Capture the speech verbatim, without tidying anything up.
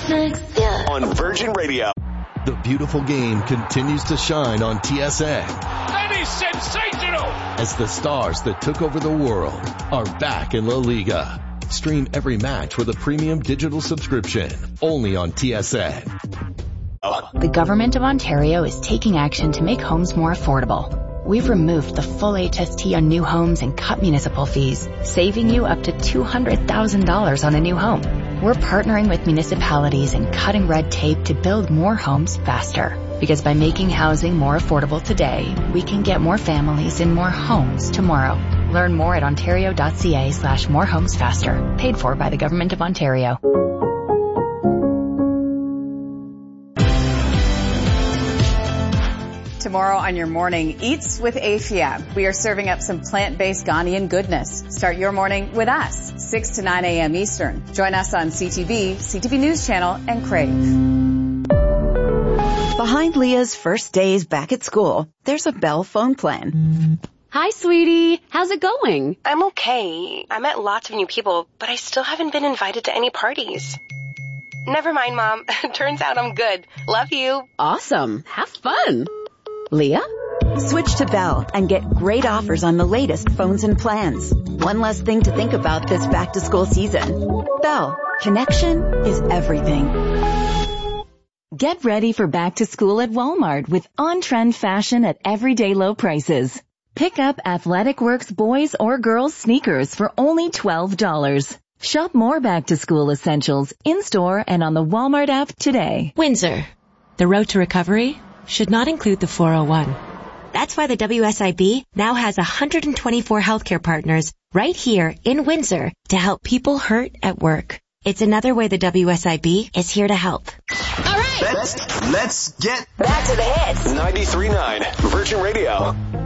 six, yeah. On Virgin Radio. The beautiful game continues to shine on T S N. That is sensational! As the stars that took over the world are back in La Liga. Stream every match with a premium digital subscription, only on T S N. The Government of Ontario is taking action to make homes more affordable. We've removed the full H S T on new homes and cut municipal fees, saving you up to two hundred thousand dollars on a new home. We're partnering with municipalities and cutting red tape to build more homes faster. Because by making housing more affordable today, we can get more families in more homes tomorrow. Learn more at ontario.ca slash more homes faster. Paid for by the Government of Ontario. Tomorrow on your morning, Eats with Afia. We are serving up some plant-based Ghanaian goodness. Start your morning with us, six to nine a.m. Eastern. Join us on C T V, C T V News Channel, and Crave. Behind Leah's first days back at school, there's a Bell phone plan. Hi, sweetie. How's it going? I'm okay. I met lots of new people, but I still haven't been invited to any parties. Never mind, Mom. Turns out I'm good. Love you. Awesome. Have fun. Leah? Switch to Bell and get great offers on the latest phones and plans. One less thing to think about this back-to-school season. Bell. Connection is everything. Get ready for back to school at Walmart with on-trend fashion at everyday low prices. Pick up Athletic Works boys or girls sneakers for only twelve dollars. Shop more back to school essentials in-store and on the Walmart app today. Windsor. The road to recovery should not include the four oh one. That's why the W S I B now has one hundred twenty-four healthcare partners right here in Windsor to help people hurt at work. It's another way the W S I B is here to help. All right. Let's, let's get back to the hits. ninety-three point nine Virgin Radio.